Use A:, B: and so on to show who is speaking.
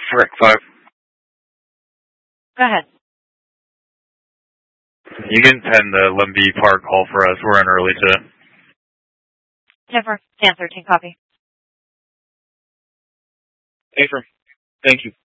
A: Rec 5.
B: Go ahead.
C: You can pen the Lemby Park call for us. We're in early today.
B: 10-4, Stan 13, copy.
A: Affirm. Thank you.